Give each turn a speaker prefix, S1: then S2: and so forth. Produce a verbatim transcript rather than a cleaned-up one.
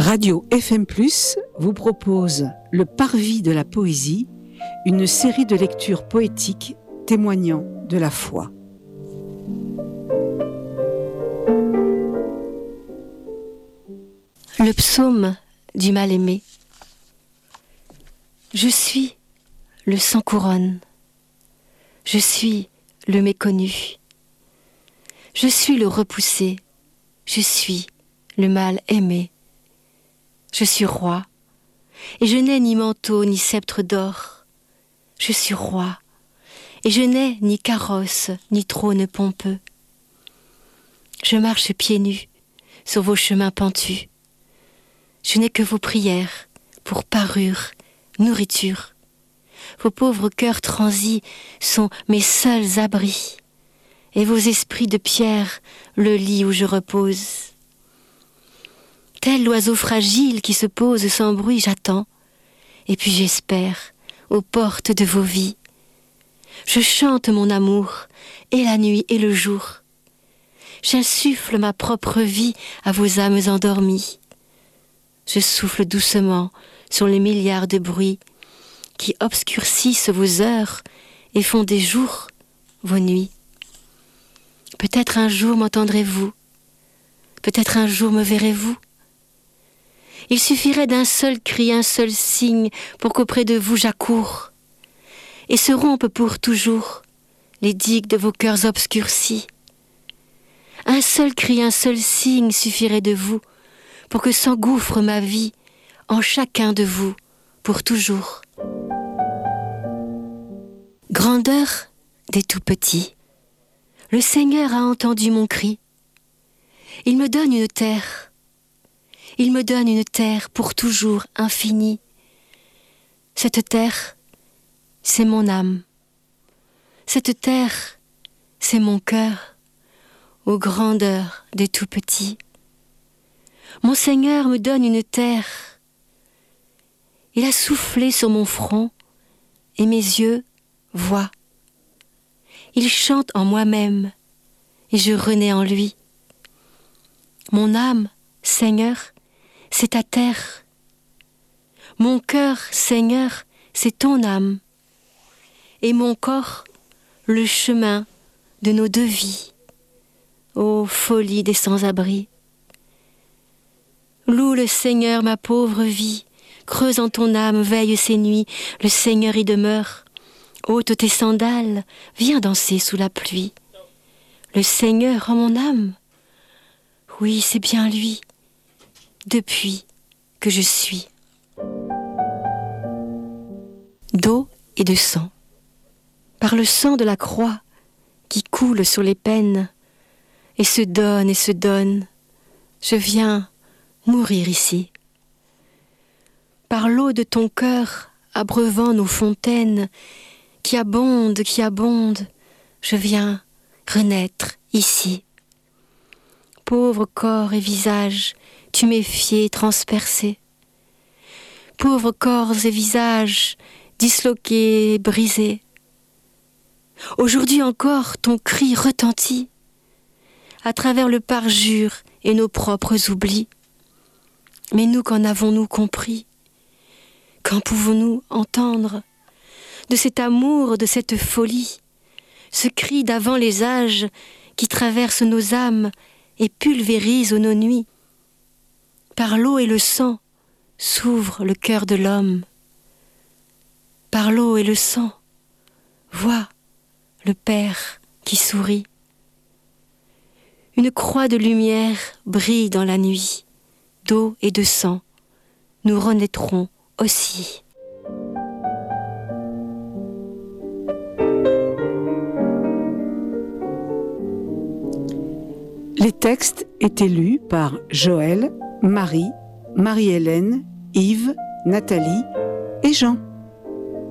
S1: Radio F M plus, vous propose Le Parvis de la poésie, une série de lectures poétiques témoignant de la foi.
S2: Le psaume du mal-aimé. Je suis le sans couronne, je suis le méconnu, je suis le repoussé, je suis le mal aimé. Je suis roi, et je n'ai ni manteau ni sceptre d'or. Je suis roi, et je n'ai ni carrosse ni trône pompeux. Je marche pieds nus sur vos chemins pentus. Je n'ai que vos prières pour parure, nourriture. Vos pauvres cœurs transis sont mes seuls abris, et vos esprits de pierre le lit où je repose. Tel l'oiseau fragile qui se pose sans bruit, j'attends, et puis j'espère aux portes de vos vies. Je chante mon amour, et la nuit et le jour. J'insuffle ma propre vie à vos âmes endormies. Je souffle doucement sur les milliards de bruits qui obscurcissent vos heures et font des jours vos nuits. Peut-être un jour m'entendrez-vous, peut-être un jour me verrez-vous. Il suffirait d'un seul cri, un seul signe pour qu'auprès de vous j'accours et se rompent pour toujours les digues de vos cœurs obscurcis. Un seul cri, un seul signe suffirait de vous pour que s'engouffre ma vie en chacun de vous pour toujours. Grandeur des tout-petits, le Seigneur a entendu mon cri. Il me donne une terre. Il me donne une terre pour toujours infinie. Cette terre, c'est mon âme. Cette terre, c'est mon cœur, aux grandeurs des tout-petits. Mon Seigneur me donne une terre. Il a soufflé sur mon front et mes yeux voient. Il chante en moi-même et je renais en lui. Mon âme, Seigneur, c'est ta terre. Mon cœur, Seigneur, c'est ton âme. Et mon corps, le chemin de nos deux vies. Ô folie des sans-abri. Loue le Seigneur ma pauvre vie. Creuse en ton âme, veille ces nuits. Le Seigneur y demeure. Ôte tes sandales, viens danser sous la pluie. Le Seigneur en mon âme. Oui, c'est bien lui. Depuis que je suis. D'eau et de sang. Par le sang de la croix qui coule sur les peines et se donne et se donne, je viens mourir ici. Par l'eau de ton cœur abreuvant nos fontaines qui abondent, qui abondent, je viens renaître ici. Pauvre corps et visage, tu m'effiais transpercé. Pauvres corps et visages, disloqués, brisés. Aujourd'hui encore, ton cri retentit à travers le parjure et nos propres oublis. Mais nous, qu'en avons-nous compris? Qu'en pouvons-nous entendre de cet amour, de cette folie, ce cri d'avant les âges qui traverse nos âmes et pulvérise nos nuits? Par l'eau et le sang s'ouvre le cœur de l'homme. Par l'eau et le sang, vois le Père qui sourit. Une croix de lumière brille dans la nuit. D'eau et de sang, nous renaîtrons aussi.
S1: Les textes étaient lus par Joël, Marie, Marie-Hélène, Yves, Nathalie et Jean.